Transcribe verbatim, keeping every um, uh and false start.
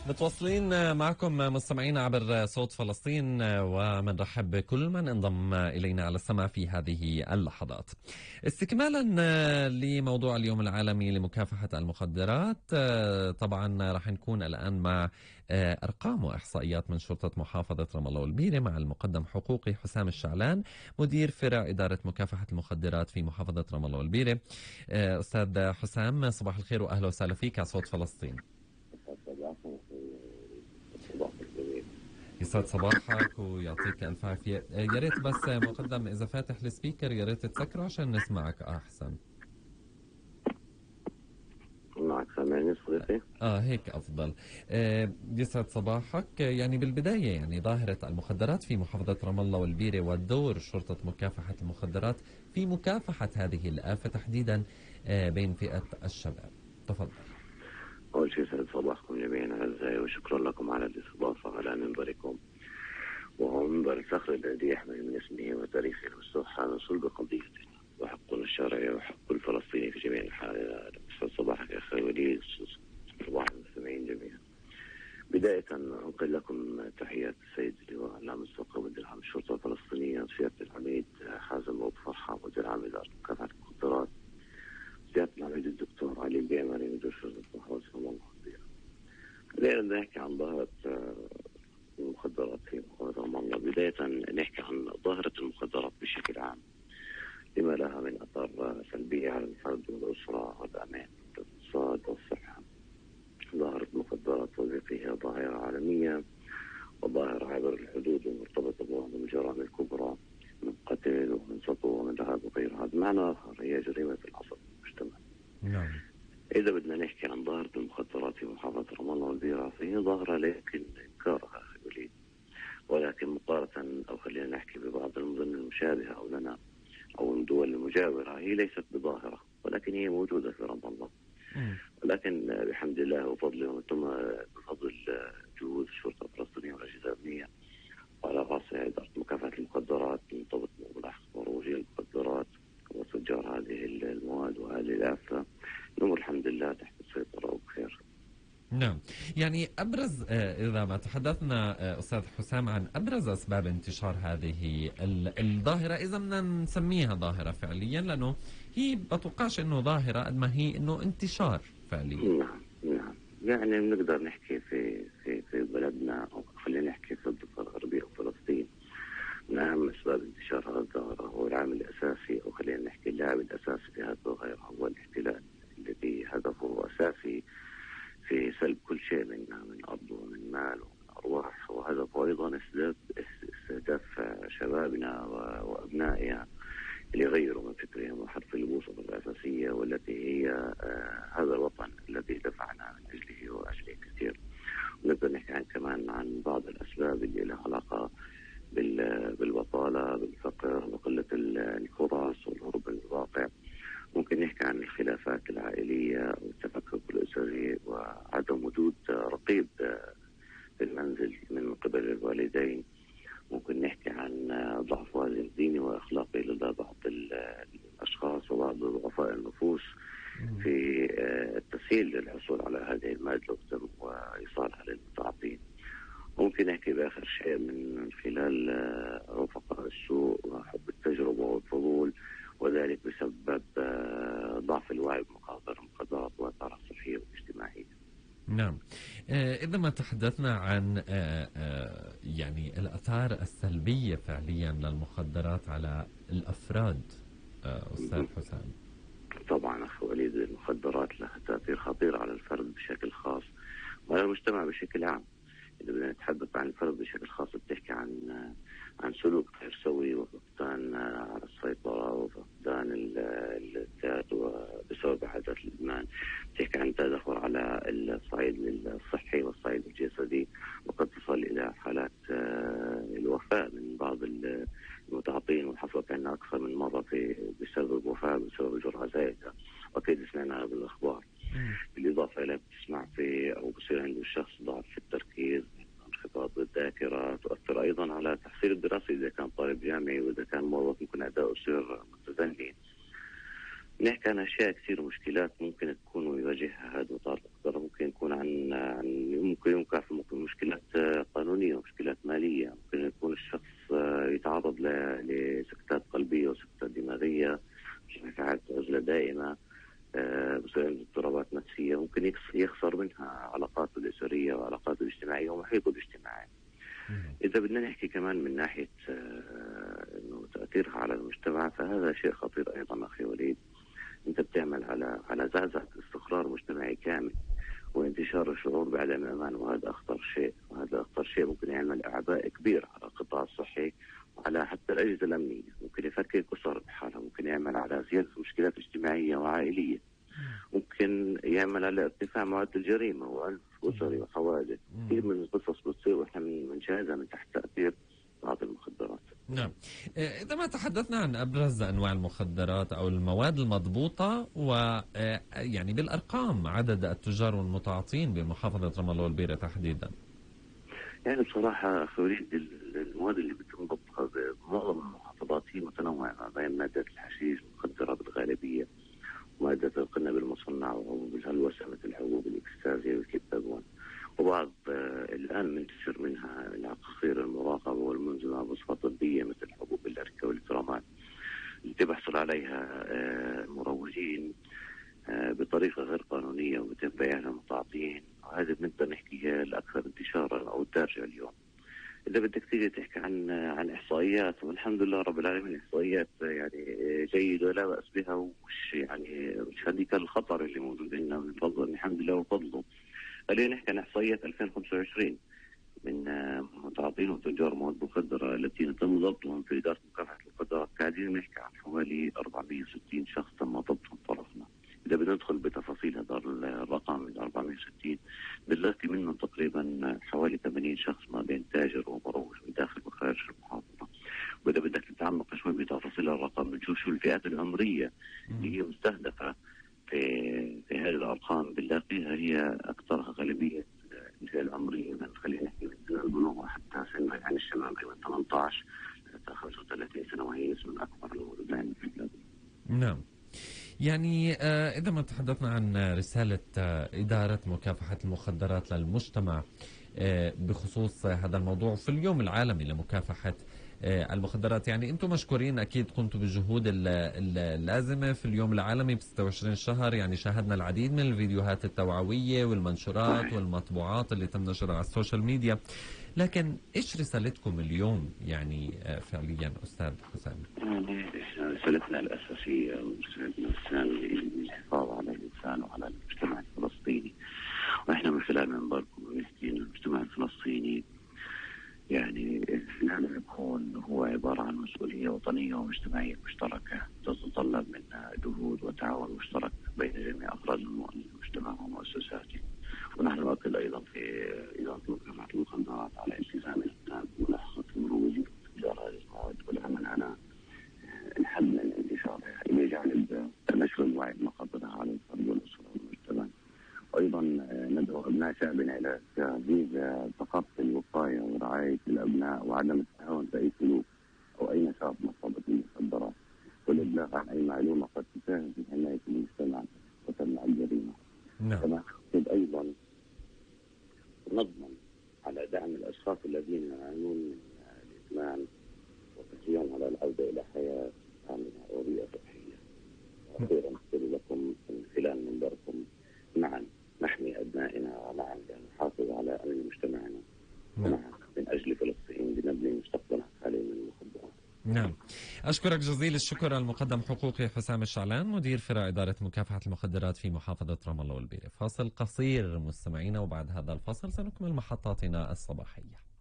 متواصلين معكم مستمعين عبر صوت فلسطين، ومنرحب بكل من انضم إلينا على السمع في هذه اللحظات. استكمالا لموضوع اليوم العالمي لمكافحة المخدرات، طبعا راح نكون الآن مع أرقام وإحصائيات من شرطة محافظة رام الله والبيرة مع المقدم حقوقي حسام الشعلان، مدير فرع إدارة مكافحة المخدرات في محافظة رام الله والبيرة. أستاذ حسام، صباح الخير وأهلا وسهلا فيك على صوت فلسطين. يسعد صباحك ويعطيك ألف عافية. يا ريت بس مقدم إذا فاتح السبيكر يا ريت تسكره عشان نسمعك أحسن. معك سامعني صديقي؟ آه هيك أفضل. آه يسعد صباحك. يعني بالبداية يعني ظاهرة المخدرات في محافظة رام الله والبيرة ودور شرطة مكافحة المخدرات في مكافحة هذه الآفة تحديدا آه بين فئة الشباب. تفضل. أول شيء سعد صباحكم جميعا أعزائي، وشكرا لكم على الاستضافة على منبركم. وهو منبر الفخر الذي يحمل من اسمه وتاريخه والصحة من صلب قضيته وحقنا الشرعي وحق الفلسطيني في جميع الحالات. سعد صباحك يا أخي وليد، صباح المستمعين جميعا. بداية أنقل لكم تحيات السيد اللواء العام السوقي مدير عام الشرطة الفلسطينية سيادة العميد حازم لطفي فرحة مدير عام إدارة مكافحة المخدرات، سيادة العميد الدكتور علي الجامري مدير شرطة محافظة رام الله والبيرة. بداية نحكي عن ظاهرة المخدرات في محافظة رام الله. بداية نحكي عن ظاهرة المخدرات بشكل عام، لما لها من أثار سلبية على الفرد والأسرة والأمان والاقتصاد والصحة. ظاهرة المخدرات وظيفية ظاهرة عالمية وظاهرة عبر الحدود ومرتبطة ببعض الجرائم الكبرى من قتل ومن سطو ومن إرهاب وغير هذا. معنى آخر هي جريمة العصر المجتمع. نعم. إذا بدنا نحكي عن ظاهرة المخدرات في محافظة رام الله والبيرة فهي ظاهرة لا يمكن إنكارها أخي وليد، ولكن مقارنة أو خلينا نحكي ببعض المدن المشابهة أو لنا أو الدول المجاورة هي ليست بظاهرة، ولكن هي موجودة في رام الله. ولكن بحمد الله وفضله ثم بفضل جهود الشرطة الفلسطينية والأجهزة الأمنية وعلى رأسها إدارة مكافحة المخدرات المرتبطة بملاحقة وروج المخدرات وتجار هذه المواد وهذه الآفة، الأمور الحمد لله تحت السيطرة وبخير. نعم، يعني أبرز إذا ما تحدثنا أستاذ حسام عن أبرز أسباب انتشار هذه الظاهرة، إذا بدنا نسميها ظاهرة فعليا، لأنه هي بتوقعش إنه ظاهرة قد ما هي إنه انتشار فعليا. نعم نعم، يعني بنقدر نحكي في في في بلدنا أو خلينا نحكي في الضفة الغربية وفلسطين، من أهم أسباب انتشار هذه الظاهرة هو العامل الأساسي أو خلينا نحكي اللاعب الأساسي في هذه الظاهرة هو الاحتلال الذي هدفه أساسي في سلب كل شيء منا من أرض ومن مال ومن أرواح، وهدفه أيضا استهداف شبابنا وأبنائنا ليغيروا من فكرهم وحرف البوصلة الأساسية والتي هي آه هذا الوطن الذي دفعنا من أجله وأجله كثير. ونقدر نحكي عن كمان عن بعض الأسباب اللي لها علاقة بالبطالة بالفقر وقلة الفرص والهروب من الواقع. ممكن نحكي عن الخلافات العائلية والتفكك الأسري وعدم وجود رقيب في المنزل من قبل الوالدين. ممكن نحكي عن ضعف وازن الديني وأخلاقي لدى بعض الأشخاص وبعض ضعفاء النفوس في التسهيل للحصول على هذه المادة وإيصالها للمتعاطين. ممكن نحكي بآخر شيء من خلال رفقاء السوء وحب التجربة والفضول، وذلك بسبب ضعف الوعي بمخاطر المخدرات وآثارها الصحية والاجتماعية. نعم، إذا ما تحدثنا عن يعني الآثار السلبية فعليا للمخدرات على الأفراد أستاذ حسام. طبعا أخي وليد، المخدرات لها تأثير خطير على الفرد بشكل خاص وعلى المجتمع بشكل عام. إذا بدنا نتحدث عن الفرد بشكل خاص بتحكي عن عن سلوك غير سوي وفقدان على السيطرة وفقدان الذات وبسبب عادات الإدمان. بتحكي عن تدهور على الصعيد الصحي والصعيد الجسدي، وقد تصل إلى حالات الوفاة من بعض المتعاطين، وحصلت عنا أكثر من مرة في بسبب وفاة بسبب جرعة زائدة، وأكيد سمعنا بالأخبار. بالإضافة إلى بتسمع في أو بصير عند الشخص ضعف في التركيز، انخفاض بالذاكرة، تؤثر أيضا على التحصيل الدراسي إذا كان طالب جامعي، وإذا كان موظف ممكن أداؤه يصير متدني. نحكي عن أشياء كثير، مشكلات ممكن تكون يواجهها هذا الطالب، ممكن يكون عن, عن ممكن ينكر يخسر منها علاقاته الأسرية وعلاقاته الاجتماعية ومحيطه الاجتماعي. إذا بدنا نحكي كمان من ناحية إنه تأثيرها على المجتمع، فهذا شيء خطير أيضا أخي وليد. أنت بتعمل على على زعزعة استقرار مجتمعي كامل وانتشار الشعور بعدم الأمان، وهذا أخطر شيء، وهذا أخطر شيء ممكن يعمل أعباء كبيرة على القطاع الصحي وعلى حتى الأجهزة الأمنية، ممكن يفكك أسر بحالها، ممكن يعمل على زيادة مشكلات اجتماعية وعائلية، ممكن يعمل على ارتفاع معدل الجريمة وألف أسري وحوادث. كثير من القصص بتصير وإحنا بنشاهدها من تحت تأثير بعض المخدرات. نعم. إذا ما تحدثنا عن أبرز أنواع المخدرات أو المواد المضبوطة، ويعني بالأرقام عدد التجار والمتعاطين بمحافظة رام الله والبيرة تحديدا. يعني بصراحة أخي وليد، المواد اللي بتم ضبطها بمعظم المحافظات هي متنوعة ما بين مادة الحشيش المخدرة بالغالبية، ومادة القنب المصنع وحبوب الهلوسة مثل حبوب الإكستازيا والكتابون، وبعض آه الآن منتشر منها العقاقير المراقبة والمنزمة بصفة طبية مثل حبوب الأركة والترامات اللي بيحصل عليها آه المروجين آه بطريقة غير قانونية وبتم بيعها للمتعاطين، وهذه بنقدر نحكيها الأكثر انتشارا أو الدارجة اليوم. إذا بدك تيجي تحكي عن عن إحصائيات، والحمد لله رب العالمين إحصائيات يعني جيدة لا بأس بها، ومش يعني مش هذيك الخطر اللي موجود عندنا من فضل الحمد لله وفضله. خلينا نحكي عن إحصائيات ألفين وخمسة وعشرين من متعاطين وتجار مواد مخدرة الذين تم ضبطهم في إدارة مكافحة المخدرات، قاعدين نحكي عن حوالي أربعمئة وستين شخص تم ضبطهم طرفنا. إذا بدنا ندخل بتفاصيل هذا الرقم من أربعمئة وستين بنلاقي منهم تقريبا حوالي ثمانين شخص ما بين تاجر ومروج من داخل وخارج المحافظة. وإذا بدك تتعمق شوي بتفاصيل الرقم بنشوف شو الفئات العمرية اللي هي مستهدفة في في هذه الأرقام، بنلاقيها هي أكثرها غالبية الفئة العمرية من خلينا نحكي من سن البلوغ حتى سن يعني الشباب من ثمانية عشر إلى خمسة وثلاثين سنة، وهي نسبة الأكبر الموجودة في البلاد. نعم. يعني إذا ما تحدثنا عن رسالة إدارة مكافحة المخدرات للمجتمع بخصوص هذا الموضوع في اليوم العالمي لمكافحة المخدرات، يعني أنتم مشكورين، أكيد قمتوا بالجهود اللازمة في اليوم العالمي ب ستة وعشرين شهر. يعني شاهدنا العديد من الفيديوهات التوعوية والمنشورات والمطبوعات اللي تم نشرها على السوشيال ميديا، لكن إيش رسالتكم اليوم يعني فعليا أستاذ حسام؟ رسالتنا الأساسية ورسالتنا الثانية الحفاظ على الإنسان وعلى المجتمع الفلسطيني، وإحنا من خلال منبركم بنحكي إن المجتمع الفلسطيني يعني لازم يكون هو عبارة عن مسؤولية وطنية ومجتمعية مشتركة تتطلب منا جهود وتعاون مشترك بين جميع أفراد المجتمع ومؤسساته. ونحن نؤكد أيضا في إدارة مكافحة المخدرات على التزامنا بملاحقة المروجين وتجار هذه المواد والعمل على الحد من انتشارها إلى جانب نشر الوعي بمخاطرها على الفرد والأسرة والمجتمع. وأيضا ندعو أبناء شعبنا إلى تعزيز ثقافة الوقاية ورعاية الأبناء وعدم التهاون بأي سلوك أو أي نشاط مرتبط بالمخدرات، والإبلاغ عن أي معلومة قد تساهم في حماية المجتمع وتمنع الجريمة. نعم. كما نقصد أيضا نضمن على دعم الأشخاص الذين يعانون من الإدمان وتشجيعهم على العودة إلى حياة آمنة وبيئة صحية. وأخيرا أقول لكم من خلال منبركم معا نحمي أبنائنا ومعا نحافظ على أمن مجتمعنا ومعا من أجل فلسطين لنبني مستقبلها خالي من المخدرات. نعم. أشكرك جزيل الشكر المقدم حقوقي حسام الشعلان، مدير فرع إدارة مكافحة المخدرات في محافظة رام الله والبيرة. فاصل قصير مستمعينا، وبعد هذا الفاصل سنكمل محطاتنا الصباحية.